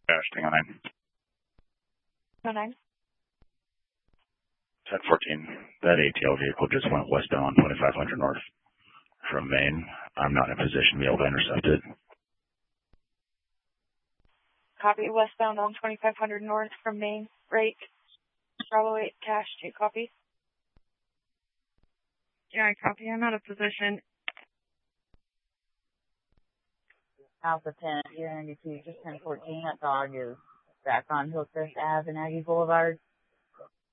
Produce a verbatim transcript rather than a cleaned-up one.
Dash, thing on nine. Oh nine. ten fourteen. That A T L vehicle just went westbound on twenty-five hundred north from Maine. I'm not in a position to be able to intercept it. Copy. Westbound on twenty-five hundred north from Maine. Rake. Bravo eight. Cash. Two. Copy. Yeah, copy. I'm out of position. Alpha ten, ninety-two, just ten fourteen. That dog is back on Hillcrest Ave and Aggie Boulevard.